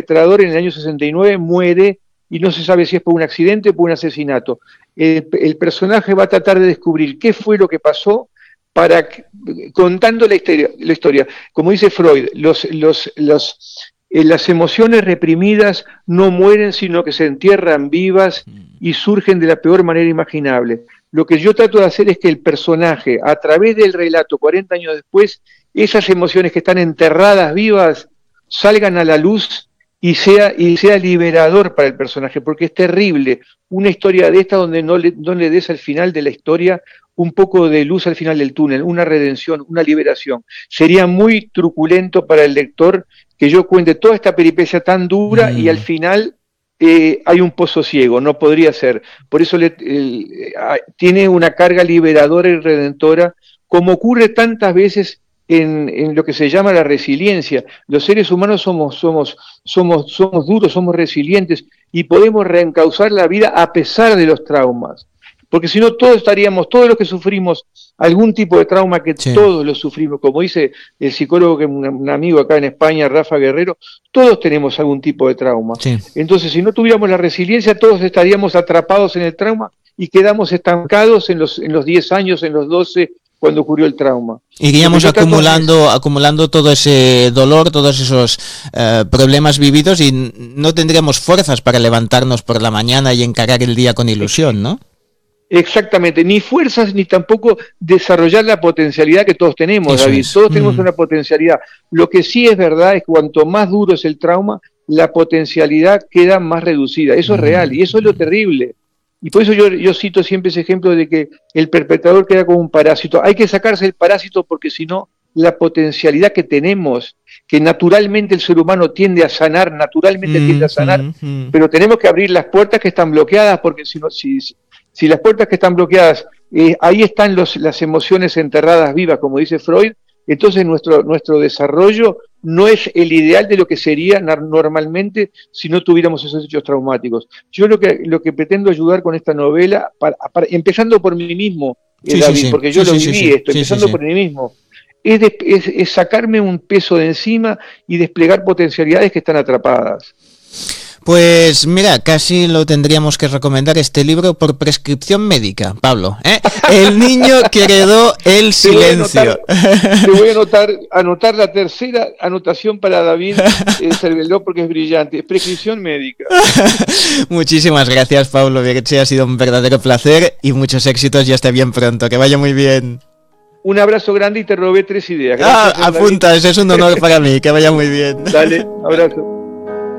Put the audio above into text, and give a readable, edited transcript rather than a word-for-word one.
perpetrador en el año 69 muere y no se sabe si es por un accidente o por un asesinato. El personaje va a tratar de descubrir qué fue lo que pasó contando la historia. Como dice Freud, las emociones reprimidas no mueren, sino que se entierran vivas y surgen de la peor manera imaginable. Lo que yo trato de hacer es que el personaje, a través del relato, 40 años después, esas emociones que están enterradas vivas, salgan a la luz y sea liberador para el personaje, porque es terrible una historia de esta donde no le des al final de la historia un poco de luz al final del túnel, una redención, una liberación. Sería muy truculento para el lector que yo cuente toda esta peripecia tan dura y al final hay un pozo ciego, no podría ser. Por eso tiene una carga liberadora y redentora, como ocurre tantas veces en lo que se llama la resiliencia. Los seres humanos somos duros, somos resilientes y podemos reencauzar la vida a pesar de los traumas. Porque si no, todos los que sufrimos algún tipo de trauma, que todos lo sufrimos, como dice el psicólogo, que es un amigo acá en España, Rafa Guerrero, todos tenemos algún tipo de trauma. Sí. Entonces, si no tuviéramos la resiliencia, todos estaríamos atrapados en el trauma y quedamos estancados en los 10 años, en los 12, cuando ocurrió el trauma. Iríamos acumulando todo ese dolor, todos esos problemas vividos y no tendríamos fuerzas para levantarnos por la mañana y encarar el día con ilusión, ¿no? Exactamente, ni fuerzas ni tampoco desarrollar la potencialidad que todos tenemos, eso David, todos tenemos una potencialidad. Lo que sí es verdad es que cuanto más duro es el trauma, la potencialidad queda más reducida, eso es real y eso es lo terrible. Y por eso yo cito siempre ese ejemplo de que el perpetrador queda como un parásito. Hay que sacarse el parásito porque si no, la potencialidad que tenemos, que naturalmente el ser humano tiende a sanar, pero tenemos que abrir las puertas que están bloqueadas, porque si las puertas que están bloqueadas, ahí están las emociones enterradas vivas, como dice Freud, entonces nuestro desarrollo no es el ideal de lo que sería normalmente si no tuviéramos esos hechos traumáticos. Yo lo que pretendo ayudar con esta novela, empezando por mí mismo, David, porque yo lo viví empezando por mí mismo, es sacarme un peso de encima y desplegar potencialidades que están atrapadas. Pues mira, casi lo tendríamos que recomendar este libro por prescripción médica, Pablo, ¿eh? El niño que heredó el silencio. Te voy a anotar la tercera anotación para David Cerveló, porque es brillante, es prescripción médica. Muchísimas gracias, Pablo Bierche, ha sido un verdadero placer y muchos éxitos y hasta bien pronto, que vaya muy bien. Un abrazo grande y te robé 3 ideas. Gracias, apunta, ese es un honor para mí, que vaya muy bien. Dale, abrazo.